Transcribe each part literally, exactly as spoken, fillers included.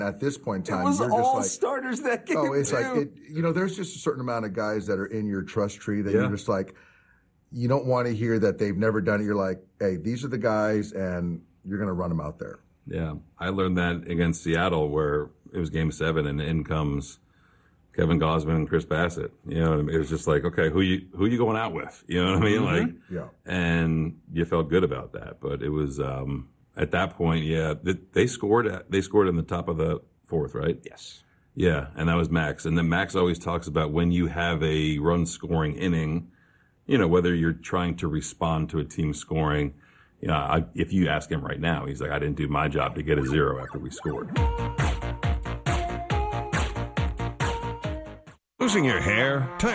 At this point in time, it was you're all just like, starters that game. Oh, it's too. like, it, you know, there's just a certain amount of guys that are in your trust tree that Yeah. you're just like, you don't want to hear that they've never done it. You're like, hey, these are the guys, and you're going to run them out there. Yeah, I learned that against Seattle, where it was Game Seven, and in comes Kevin Gausman and Chris Bassett. You know, it was just like, okay, who you who you going out with? You know what I mean? Mm-hmm. Like, yeah, and you felt good about that. But it was um, at that point, yeah, they, they scored. At, they scored in the top of the fourth, right? Yes. Yeah, and that was Max. And then Max always talks about when you have a run-scoring inning, you know, whether you're trying to respond to a team scoring. You know, I, if you ask him right now, he's like, I didn't do my job to get a zero after we scored. Losing your hair? Time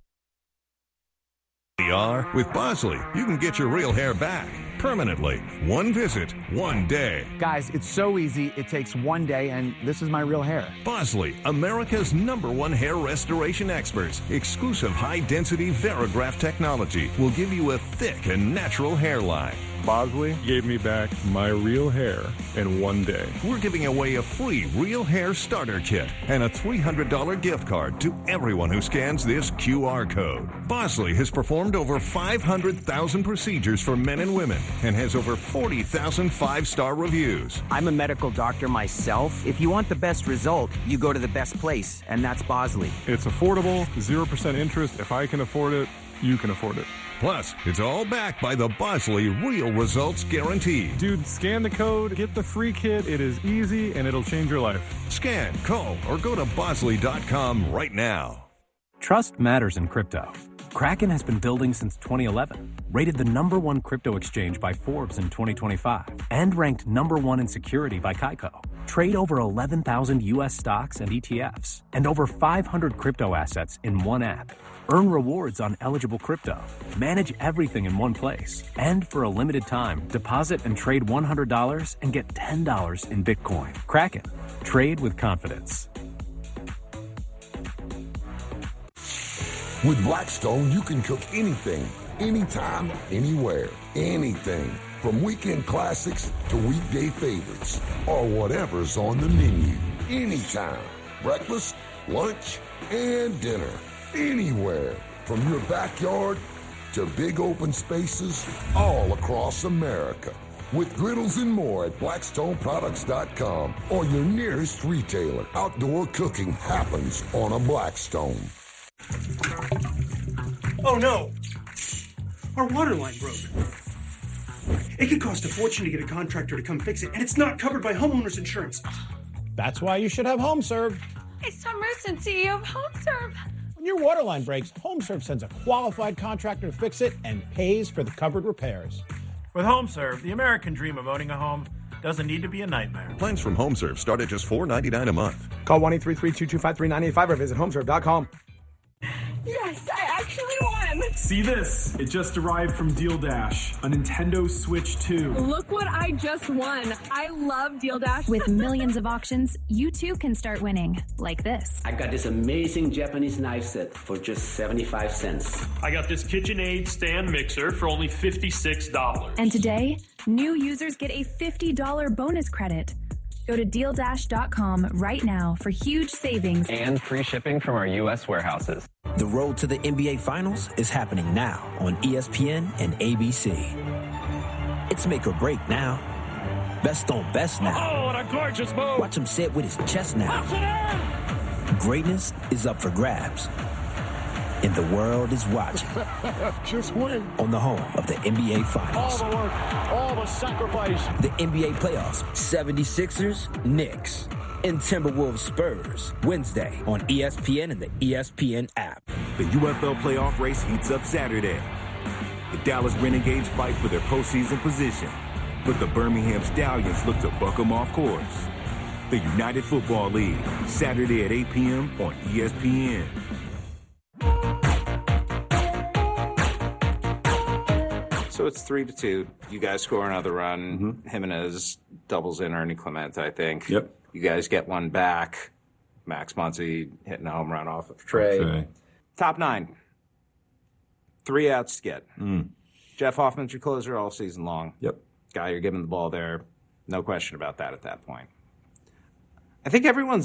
are with Bosley. You can get your real hair back permanently. One visit, one day. Guys, it's so easy. It takes one day, and this is my real hair. Bosley, America's number one hair restoration experts. Exclusive high-density Verigraph technology will give you a thick and natural hairline. Bosley gave me back my real hair in one day. We're giving away a free real hair starter kit and a three hundred dollars gift card to everyone who scans this Q R code. Bosley has performed over five hundred thousand procedures for men and women and has over forty thousand five-star reviews. I'm a medical doctor myself. If you want the best result, you go to the best place, and that's Bosley. It's affordable, zero percent interest. If I can afford it, you can afford it. Plus, it's all backed by the Bosley Real Results Guarantee. Dude, scan the code, get the free kit. It is easy, and it'll change your life. Scan, call, or go to bosley dot com right now. Trust matters in crypto. Kraken has been building since twenty eleven, rated the number one crypto exchange by Forbes in twenty twenty-five, and ranked number one in security by Kaiko. Trade over eleven thousand U S stocks and E T Fs, and over five hundred crypto assets in one app. Earn rewards on eligible crypto. Manage everything in one place. And for a limited time, deposit and trade one hundred dollars and get ten dollars in Bitcoin. Kraken. Trade with confidence. With Blackstone, you can cook anything, anytime, anywhere, anything. From weekend classics to weekday favorites, or whatever's on the menu. Anytime. Breakfast, lunch, and dinner. Anywhere. From your backyard to big open spaces all across America. With griddles and more at blackstone products dot com or your nearest retailer. Outdoor cooking happens on a Blackstone. Oh no! Our water line broke. It could cost a fortune to get a contractor to come fix it, and it's not covered by homeowners insurance. That's why you should have HomeServe. It's Tom Merson, C E O of HomeServe. When your water line breaks, HomeServe sends a qualified contractor to fix it and pays for the covered repairs. With HomeServe, the American dream of owning a home doesn't need to be a nightmare. Plans from HomeServe start at just four dollars and ninety-nine cents a month. Call one eight three three, two two five, three nine eight five or visit homeserve dot com. Yes, I actually won. See this? It just arrived from Deal Dash, a Nintendo Switch two. Look what I just won. I love Deal Dash. With millions of auctions, you too can start winning, like this. I got this amazing Japanese knife set for just seventy-five cents. I got this KitchenAid stand mixer for only fifty-six dollars. And today, new users get a fifty dollars bonus credit. Go to deal dash dot com right now for huge savings and free shipping from our U S warehouses. The road to the N B A Finals is happening now on E S P N and A B C. It's make or break now. Best on best now. Oh, what a gorgeous move. Watch him say it with his chest now. Greatness is up for grabs. And the world is watching. Just win. On the home of the N B A Finals. All the work, all the sacrifice. The N B A playoffs, seventy-sixers, Knicks, and Timberwolves Spurs. Wednesday on E S P N and the E S P N app. The U F L playoff race heats up Saturday. The Dallas Renegades fight for their postseason position, but the Birmingham Stallions look to buck them off course. The United Football League, Saturday at eight p.m. on E S P N. So it's three to two. You guys score another run. Mm-hmm. Jimenez doubles in Ernie Clement, I think. Yep. You guys get one back. Max Muncy hitting a home run off of Trey. Okay. Top nine. Three outs to get. Mm. Jeff Hoffman's your closer all season long. Yep. Guy you're giving the ball there. No question about that at that point. I think everyone's